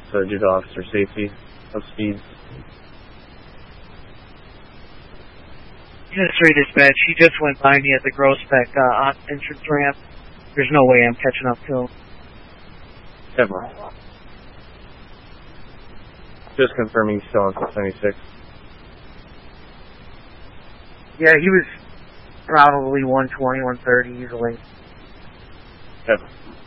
due to officer safety of speeds. Unit 3 dispatch, he just went by me at the Grospec entrance ramp. There's no way I'm catching up to him. Ever. Just confirming still on 696. Yeah, he was probably 120, 130 easily. Ever.